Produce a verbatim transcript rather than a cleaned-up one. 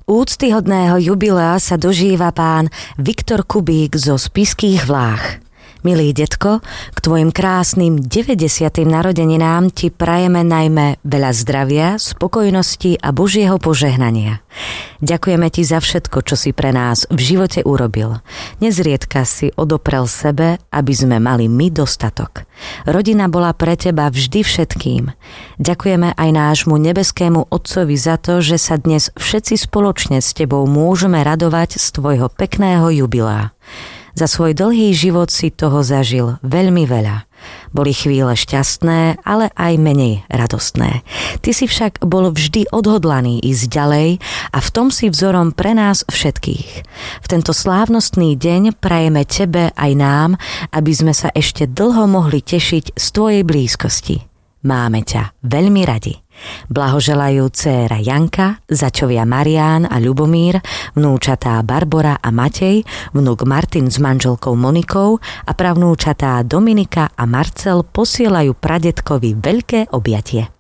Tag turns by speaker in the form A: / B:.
A: Úctyhodného jubilea sa dožíva pán Viktor Kubík zo Spišských Vlách. Milý detko, k tvojim krásnym deväťdesiatym narodeninám ti prajeme najmä veľa zdravia, spokojnosti a Božieho požehnania. Ďakujeme ti za všetko, čo si pre nás v živote urobil. Nezriedka si odoprel sebe, aby sme mali my dostatok. Rodina bola pre teba vždy všetkým. Ďakujeme aj nášmu nebeskému Otcovi za to, že sa dnes všetci spoločne s tebou môžeme radovať z tvojho pekného jubilea. Za svoj dlhý život si toho zažil veľmi veľa. Boli chvíle šťastné, ale aj menej radostné. Ty si však bol vždy odhodlaný ísť ďalej a v tom si vzorom pre nás všetkých. V tento slávnostný deň prajeme tebe aj nám, aby sme sa ešte dlho mohli tešiť z tvojej blízkosti. Máme ťa veľmi radi. Blahoželajú dcéra Janka, začovia Marián a Ľubomír, vnúčatá Barbora a Matej, vnuk Martin s manželkou Monikou a pravnúčatá Dominika a Marcel posielajú pradedkovi veľké objatie.